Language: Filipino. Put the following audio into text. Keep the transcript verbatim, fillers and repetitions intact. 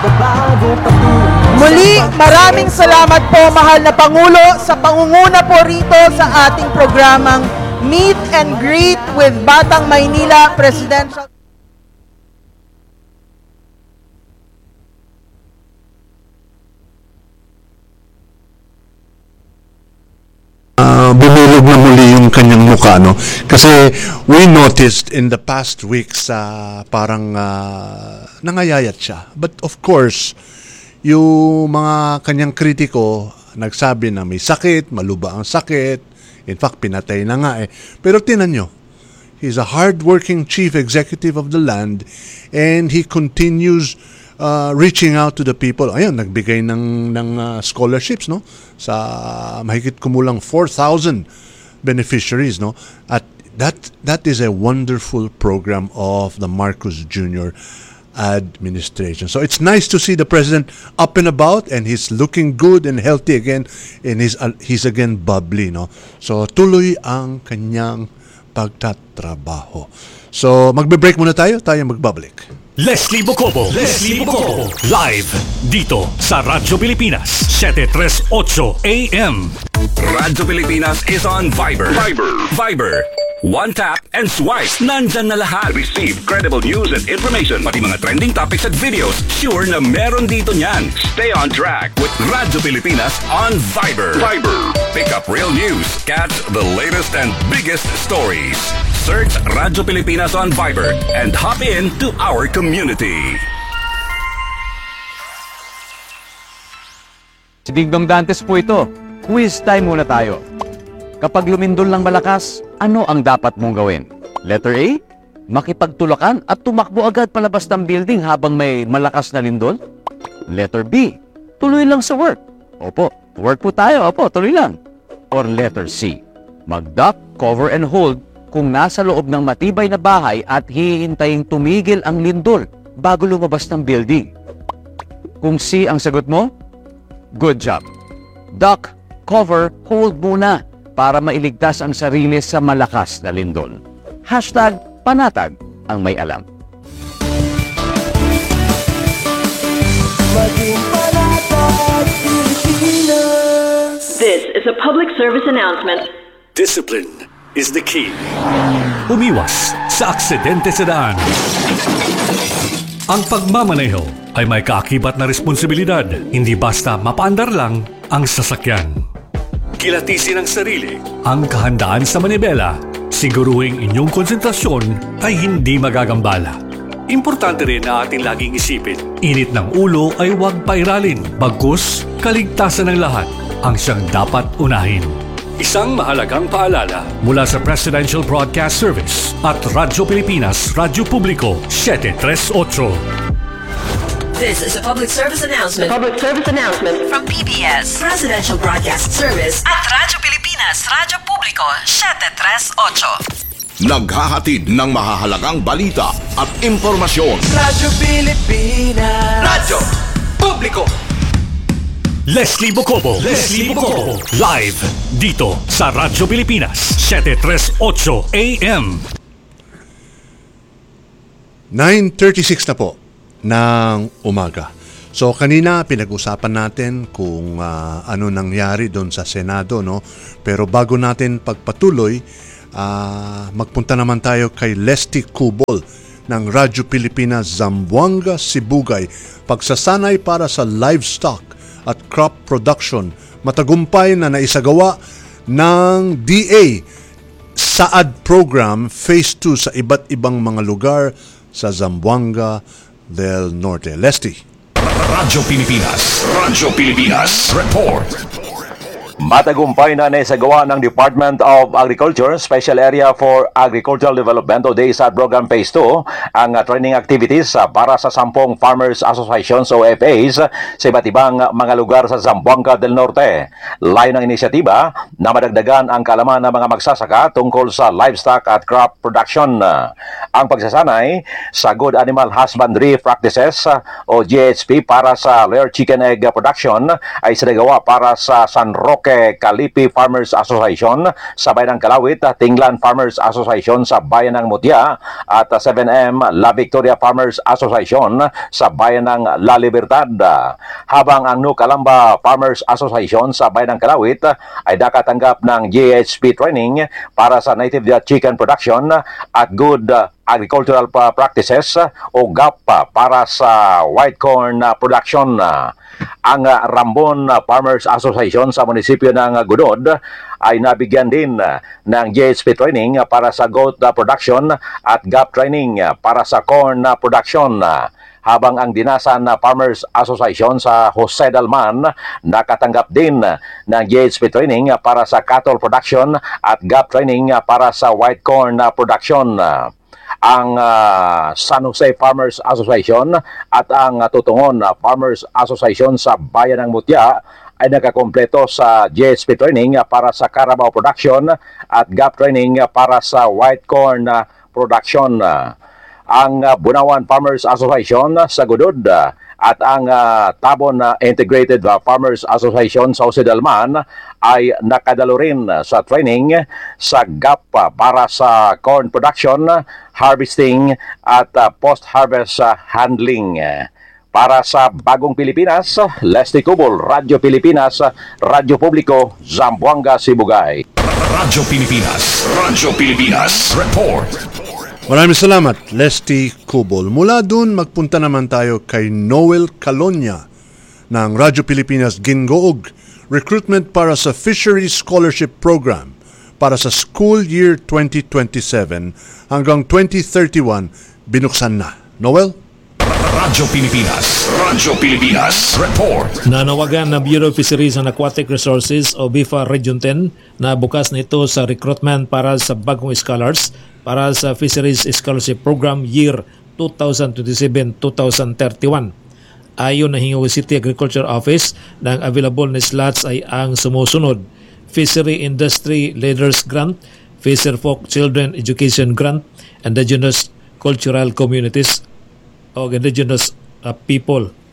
Muli, maraming salamat po, mahal na Pangulo, sa pangunguna po rito sa ating programang Meet and Greet with Batang Maynila Presidential. Uh, bumulog na muli yung kanyang mukha, no? Kasi we noticed in the past weeks uh, parang uh, nangayayat siya. But of course, yung mga kanyang kritiko nagsabi na may sakit, maluba ang sakit. In fact, pinatay na nga eh. Pero tinan nyo, he's a hardworking chief executive of the land and he continues Uh, reaching out to the people. Ayun, nagbigay ng, ng uh, scholarships, no? Sa mahigit kumulang four thousand beneficiaries, no? At that that is a wonderful program of the Marcos Junior administration. So it's nice to see the president up and about and he's looking good and healthy again and he's, uh, he's again bubbly, no? So tuloy ang kanyang pagtatrabaho. So magbe-break muna tayo, tayo magbabalik. Leslie Bocobo, Leslie Bocobo, live dito sa Radyo Pilipinas, seven thirty-eight A M. Radyo Pilipinas is on Viber. Viber. Viber. One tap and swipe. Nandyan na lahat. Receive credible news and information. Pati mga trending topics at videos. Sure na meron dito niyan. Stay on track with Radyo Pilipinas on Viber. Viber. Pick up real news. Catch the latest and biggest stories. Search Radyo Pilipinas on Viber and hop in to our community. Si Dingdong Dantes po ito. Quiz time muna tayo. Kapag lumindol ng malakas, ano ang dapat mong gawin? Letter A, makipagtulakan at tumakbo agad palabas ng building habang may malakas na lindol? Letter B, tuloy lang sa work. Opo, work po tayo. Opo, tuloy lang. Or letter C, mag-duck, cover and hold kung nasa loob ng matibay na bahay at hihintaying tumigil ang lindol bago lumabas ng building. Kung C ang sagot mo, good job. Duck, cover, hold muna para mailigtas ang sarili sa malakas na lindol. Hashtag panatag ang may alam. This is a public service announcement. Discipline is the key. Umiwas sa aksidente sa daan. Ang pagmamaneho ay may kaakibat na responsibilidad. Hindi basta mapaandar lang ang sasakyan. Kilatisin ang sarili, ang kahandaan sa manibela. Siguruhing inyong konsentrasyon ay hindi magagambala. Importante rin na ating laging isipin, init ng ulo ay huwag pairalin. Bagkus, kaligtasan ng lahat ang siyang dapat unahin. Isang mahalagang paalala mula sa Presidential Broadcast Service at Radyo Pilipinas, Radyo Publiko, seven thirty-eight. This is a public service announcement. Public service announcement From P B S, Presidential Broadcast Service at Radyo Pilipinas, Radyo Publiko, seven thirty-eight. Naghahatid ng mahahalagang balita at impormasyon. Radyo Pilipinas, Radyo Publiko. Leslie Bocobo, Leslie Bocobo, live dito sa Radyo Pilipinas, seven thirty-eight A M. nine thirty-six na po ng umaga. So kanina pinag-usapan natin kung uh, ano nangyari doon sa Senado, no? Pero bago natin pagpatuloy, uh, magpunta naman tayo kay Leslie Cubol ng Radyo Pilipinas, Zamboanga, Sibugay. Pagsasanay para sa livestock at crop production, matagumpay na naisagawa ng D A Saad Program Phase two sa iba't ibang mga lugar sa Zamboanga del Norte. Leslie. Radyo Pilipinas, Radyo Pilipinas, report. Matagumpay na naisagawa ng Department of Agriculture Special Area for Agricultural Development o D A S A D Program Phase two ang training activities para sa sampung Farmers Associations o F As sa iba't ibang mga lugar sa Zamboanga del Norte. Layo ng inisyatiba na madagdagan ang kaalaman ng mga magsasaka tungkol sa livestock at crop production. Ang pagsasanay sa Good Animal Husbandry Practices o G H P para sa layer chicken egg production ay sinagawa para sa San Roque kay Kalipi Farmers Association sa Bayan ng Kalawit, Tinglan Farmers Association sa Bayan ng Mutya at seven M La Victoria Farmers Association sa Bayan ng La Libertad. Habang ang Nukalamba Farmers Association sa Bayan ng Kalawit ay nakatanggap ng G H P training para sa native chicken production at good agricultural practices o G A P para sa white corn production. Ang Rambon Farmers Association sa munisipyo ng Gudod ay nabigyan din ng G H P training para sa goat production at G A P training para sa corn production. Habang ang Dinasan Farmers Association sa Jose Dalman nakatanggap din ng G H P training para sa cattle production at G A P training para sa white corn production. Ang uh, San Jose Farmers Association at ang uh, Tutungon Farmers Association sa Bayan ng Mutya ay nakakompleto sa G H P training para sa Carabao production at G A P training para sa white corn production. Ang uh, Bunawan Farmers Association sa Gudod uh, at ang uh, Tabon uh, Integrated uh, Farmers Association sa Jose Dalman ay nakadalo rin uh, sa training sa G A P uh, para sa corn production, harvesting at uh, post-harvest uh, handling. Para sa Bagong Pilipinas, Leslie Cubol, Radyo Pilipinas, Radyo Publiko, Zamboanga, Sibugay. Radyo Pilipinas, Radyo Pilipinas, report. Maraming salamat, Leslie Cubol. Mula dun, magpunta naman tayo kay Noel Calonia ng Radyo Pilipinas Gingoog. Recruitment para sa Fisheries Scholarship Program para sa school year twenty twenty-seven hanggang twenty thirty-one binuksan na. Noel? Radyo Pilipinas, Radyo Pilipinas, report. Nanawagan ng Bureau of Fisheries and Aquatic Resources o B I F A Region ten na bukas na ito sa recruitment para sa bagong scholars para sa Fisheries Scholarship Program year twenty twenty-seven to twenty thirty-one. Ayon na Hingawi City Agriculture Office, ng available na slots ay ang sumusunod: Fishery Industry Leaders Grant, Fisherfolk Children Education Grant, Indigenous Cultural Communities o Indigenous uh, People